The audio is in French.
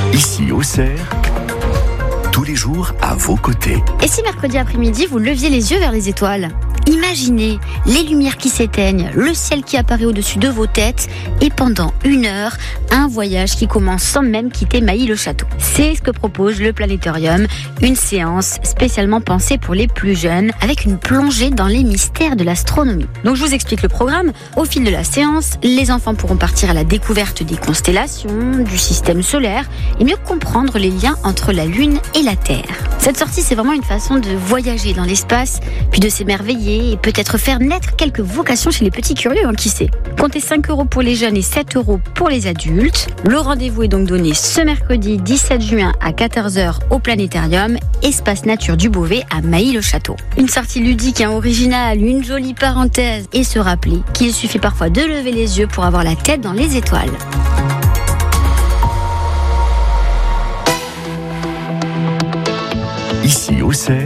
Ici Auxerre, tous les jours à vos côtés. Et si mercredi après-midi, vous leviez les yeux vers les étoiles ? Imaginez les lumières qui s'éteignent, le ciel qui apparaît au-dessus de vos têtes et pendant 1 heure, un voyage qui commence sans même quitter Mailly-le-Château. C'est ce que propose le Planétorium, une séance spécialement pensée pour les plus jeunes avec une plongée dans les mystères de l'astronomie. Donc je vous explique le programme. Au fil de la séance, les enfants pourront partir à la découverte des constellations, du système solaire et mieux comprendre les liens entre la Lune et la Terre. Cette sortie, c'est vraiment une façon de voyager dans l'espace, puis de s'émerveiller et peut-être faire naître quelques vocations chez les petits curieux, qui sait. Comptez 5 € pour les jeunes et 7 € pour les adultes. Le rendez-vous est donc donné ce mercredi 17 juin à 14h au Planétorium, espace nature du Beauvais à Mailly-le-Château. Une sortie ludique, originale, une jolie parenthèse et se rappeler qu'il suffit parfois de lever les yeux pour avoir la tête dans les étoiles. Ici Auxerre,